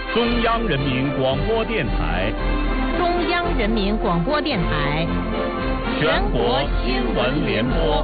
中央人民广播电台， 中央人民广播电台， 全国新闻联播。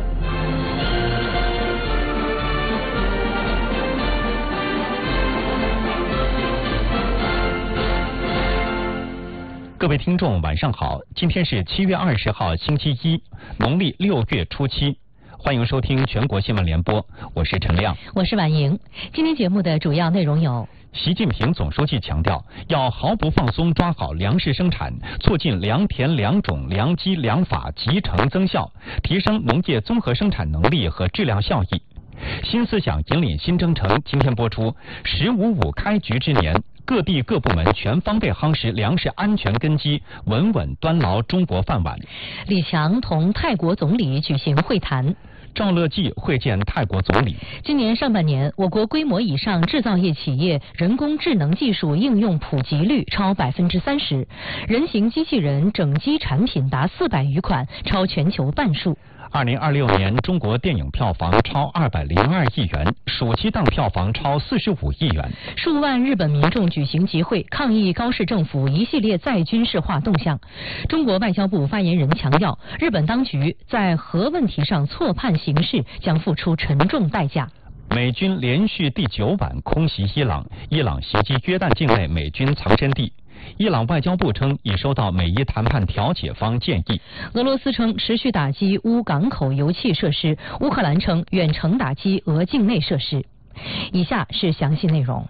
各位听众，晚上好！今天是7月20号，星期一，农历6月初7。欢迎收听全国新闻联播，我是陈亮， 我是婉莹。今天节目的主要内容有： 习近平总书记强调，要毫不放松抓好粮食生产，促进良田良种良机良法集成增效，提升农业综合生产能力和质量效益。新思想引领新征程今天播出，“15.5”开局之年，各地各部门全方位夯实粮食安全根基，稳稳端牢中国饭碗。 李强同泰国总理举行会谈。 赵乐际会见泰国总理。 今年上半年，我国规模以上制造业企业人工智能技术应用普及率超30%，人形机器人整机产品达400余款，超全球半数。 2026年中国电影票房超202亿元，暑期档票房超45亿元。 数万日本民众举行集会，抗议高市政府一系列再军事化动向。中国外交部发言人强调，日本当局在核问题上错判形势，将付出沉重代价。 美军连续第9晚空袭伊朗，伊朗袭击约旦境内美军藏身地。伊朗外交部称已收到美伊谈判调解方建议。 俄罗斯称持续打击乌港口油气设施，乌克兰称远程打击俄境内设施。以下是详细内容。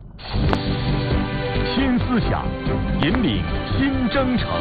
新思想引领新征程。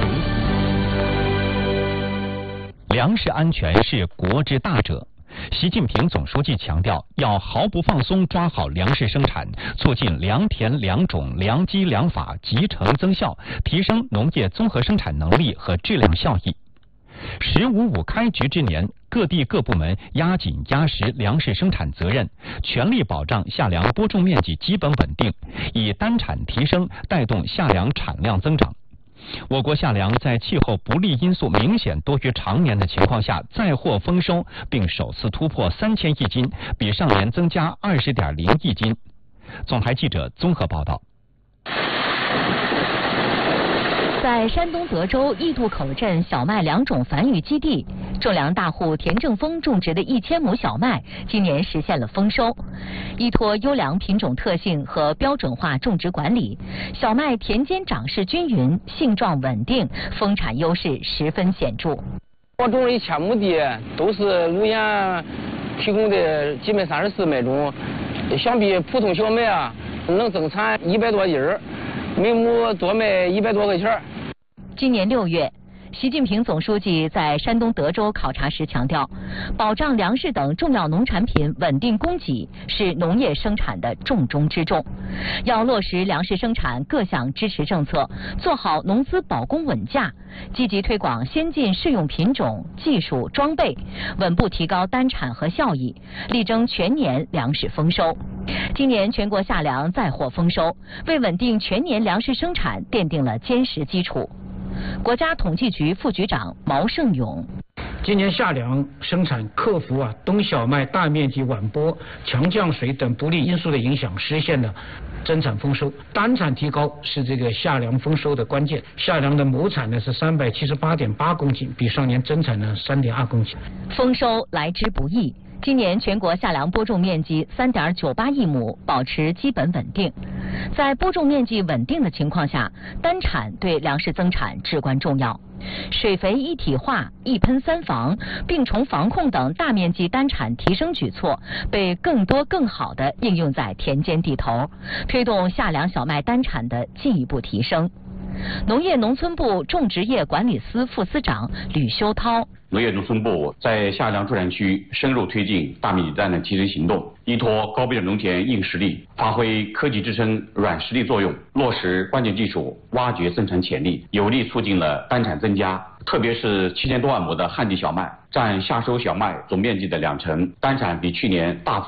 粮食安全是国之大者。习近平总书记强调，要毫不放松抓好粮食生产，促进良田良种良机良法集成增效，提升农业综合生产能力和质量效益。“15.5”开局之年，各地各部门压紧压实粮食生产责任，全力保障夏粮播种面积基本稳定，以单产提升带动夏粮产量增长。我国夏粮在气候不利因素明显多于常年的情况下再获丰收，并首次突破3000亿斤，比上年增加20.0亿斤。总台记者综合报道。 在山东德州义渡口镇小麦良种繁育基地，种粮大户田正峰种植的1000亩小麦今年实现了丰收。依托优良品种特性和标准化种植管理，小麦田间长势均匀，性状稳定，丰产优势十分显著。 我种了1000亩地，都是路演提供的基本34麦种，相比普通小麦啊，能增产100多斤，每亩多卖100多个钱。 今年6月，习近平总书记在山东德州考察时强调，保障粮食等重要农产品稳定供给是农业生产的重中之重，要落实粮食生产各项支持政策，做好农资保供稳价，积极推广先进适用品种、技术、装备，稳步提高单产和效益，力争全年粮食丰收。今年全国夏粮再获丰收，为稳定全年粮食生产奠定了坚实基础。国家统计局副局长毛胜勇： 今年夏粮生产克服冬小麦大面积晚播、强降水等不利因素的影响，实现了增产丰收。单产提高是这个夏粮丰收的关键。夏粮的亩产呢是378.8公斤，比上年增产呢3.2公斤。 丰收来之不易。今年全国夏粮播种面积3.98亿亩，保持基本稳定。在播种面积稳定的情况下，单产对粮食增产至关重要。水肥一体化、一喷三防、病虫防控等大面积单产提升举措被更多更好地应用在田间地头，推动夏粮小麦单产的进一步提升。农业农村部种植业管理司副司长吕修涛： 农业农村部在夏粮助产区深入推进大面积单产提升行动，依托高标准农田硬实力，发挥科技支撑软实力作用，落实关键技术，挖掘增产潜力，有力促进了单产增加。特别是7000多万亩的旱地小麦，占夏收小麦总面积的2成，单产比去年大幅